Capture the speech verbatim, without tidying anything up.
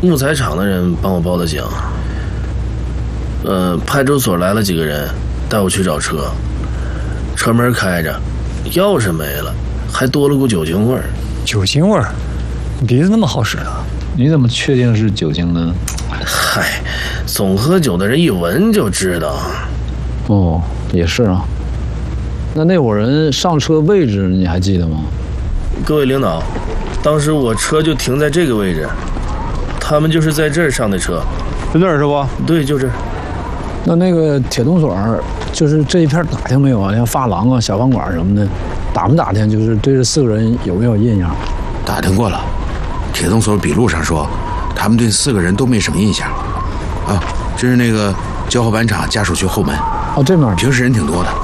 木材厂的人帮我报的警。呃，派出所来了几个人，带我去找车。车门开着，钥匙没了，还多了股酒精味儿。 酒精味儿？你鼻子那么好使啊？ 你怎么确定是酒精呢？ 嗨，总喝酒的人一闻就知道。 哦，也是啊。那那伙人上车位置你还记得吗？ 各位领导，当时我车就停在这个位置，他们就是在这儿上的车。 就这儿是不？ 对，就这儿。 那那个铁洞所，就是这一片打听没有啊？像发廊啊、小饭馆什么的，打没打听？就是对这四个人有没有印象？ 打听过了，铁洞所笔录上说，他们对四个人都没什么印象。啊，这是那个交河板厂家属区后门。 哦，这面平时人挺多的。